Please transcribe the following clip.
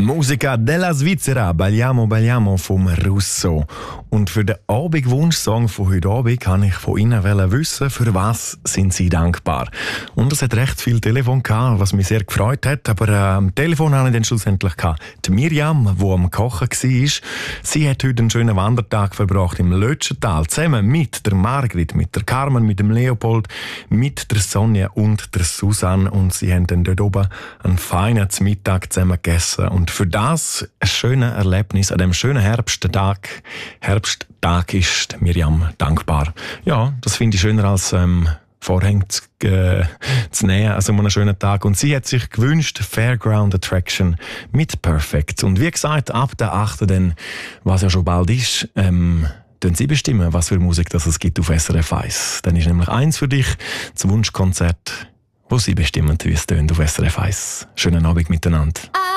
Musica della Svizzera, Balliamo Balliamo vom Russo. Und für den Abendwunschsong von heute Abend kann ich von Ihnen wissen, für was sind Sie dankbar. Und es hat recht viel Telefon gehabt, was mich sehr gefreut hat, aber am Telefon habe ich dann schlussendlich gehabt. Die Mirjam, die am Kochen war, sie hat heute einen schönen Wandertag verbracht im Lötschental, zusammen mit der Margrit, mit der Carmen, mit dem Leopold, mit der Sonja und der Susanne, und sie haben dann dort oben einen feinen Mittag zusammen gegessen. Und für das ein schönes Erlebnis an dem schönen Herbsttag ist Mirjam dankbar. Ja, das finde ich schöner als Vorhänge zu nähen an so einem schönen Tag. Und sie hat sich gewünscht, Fairground Attraction mit Perfect. Und wie gesagt, ab der 8., dann, was ja schon bald ist, tun Sie bestimmen, was für Musik das es gibt auf SRF 1. Dann ist nämlich eins für dich, das Wunschkonzert, wo Sie bestimmen, wie es tönt auf SRF 1. Schönen Abend miteinander.